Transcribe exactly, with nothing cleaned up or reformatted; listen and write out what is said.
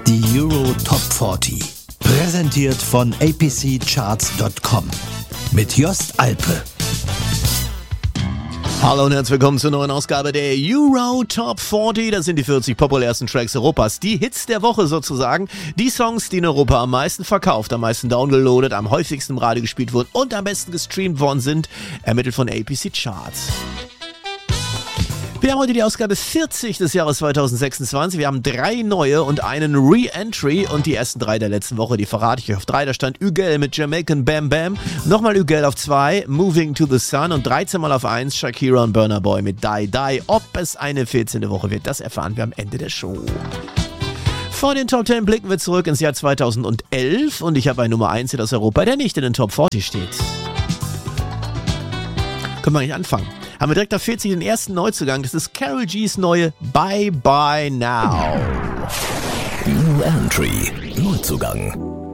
Die Euro Top vierzig. Präsentiert von a p c charts dot com. Mit Jost Alpe. Hallo und herzlich willkommen zur neuen Ausgabe der Euro Top vierzig. Das sind die vierzig populärsten Tracks Europas. Die Hits der Woche sozusagen. Die Songs, die in Europa am meisten verkauft, am meisten downgeloadet, am häufigsten im Radio gespielt wurden und am besten gestreamt worden sind. Ermittelt von A P C Charts. Wir haben heute die Ausgabe vierzig des Jahres zweitausendsechsundzwanzig. Wir haben drei neue und einen Re-Entry. Und die ersten drei der letzten Woche, die verrate ich euch auf drei. Da stand Ügel mit Jamaican Bam Bam. Nochmal Ügel auf zwei, Moving to the Sun. Und dreizehn Mal auf eins, Shakira und Burna Boy mit Die Die. Ob es eine vierzehnte Woche wird, das erfahren wir am Ende der Show. Vor den Top zehn blicken wir zurück ins Jahr zweitausendelf. Und ich habe einen Nummer eins Hit aus Europa, der nicht in den Top vierzig steht. Können wir eigentlich anfangen? Haben wir direkt auf vierzig den ersten Neuzugang. Das ist Karol G's neue Bye Bye Now. New Entry. Neuzugang.